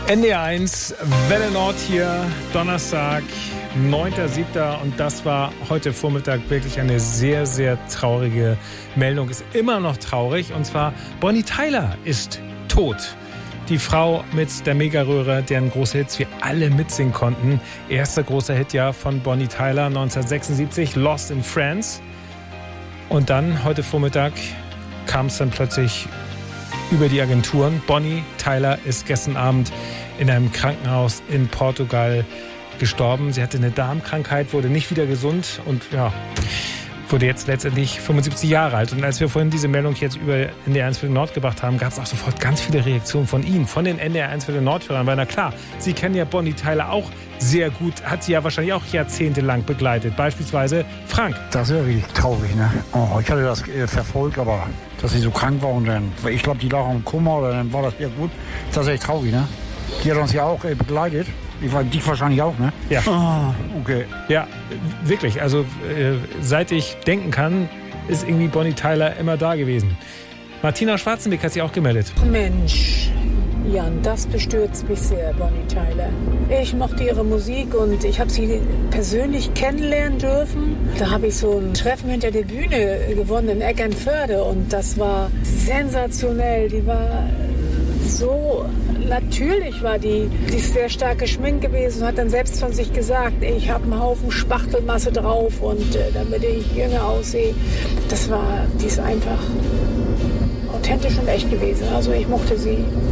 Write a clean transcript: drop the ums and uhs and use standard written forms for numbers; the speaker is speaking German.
NDR1, Welle Nord hier, Donnerstag, 9.7. Und das war heute Vormittag wirklich eine sehr, sehr traurige Meldung. Ist immer noch traurig, und zwar Bonnie Tyler ist tot. Die Frau mit der Megaröhre, deren große Hits wir alle mitsingen konnten. Erster großer Hit ja von Bonnie Tyler 1976, Lost in France. Und dann heute Vormittag kam es dann plötzlich über die Agenturen. Bonnie Tyler ist gestern Abend in einem Krankenhaus in Portugal gestorben. Sie hatte eine Darmkrankheit, wurde nicht wieder gesund und ja, wurde jetzt letztendlich 75 Jahre alt. Und als wir vorhin diese Meldung jetzt über NDR1 Welle Nord gebracht haben, gab es auch sofort ganz viele Reaktionen von Ihnen, von den NDR1 Welle Nord-Hörern. Weil na klar, Sie kennen ja Bonnie Tyler auch sehr gut, hat sie ja wahrscheinlich auch jahrzehntelang begleitet. Beispielsweise Frank. Das ist ja richtig traurig, ne? Oh, ich hatte das verfolgt, aber dass sie so krank war und dann, ich glaube, die lag am Kummer oder dann war das ja gut. Das ist echt traurig, ne? Die hat uns ja auch begleitet. Dich wahrscheinlich auch, ne? Ja. Oh, okay. Ja, wirklich. Also seit ich denken kann, ist irgendwie Bonnie Tyler immer da gewesen. Martina Schwarzenbeck hat sich auch gemeldet. Mensch, Jan, das bestürzt mich sehr, Bonnie Tyler. Ich mochte ihre Musik und ich habe sie persönlich kennenlernen dürfen. Da habe ich so ein Treffen hinter der Bühne gewonnen in Eckernförde und das war sensationell. Die war so natürlich, war die ist sehr stark geschminkt gewesen und hat dann selbst von sich gesagt, ich habe einen Haufen Spachtelmasse drauf und damit ich jünger aussehe. Die ist einfach authentisch und echt gewesen. Also ich mochte sie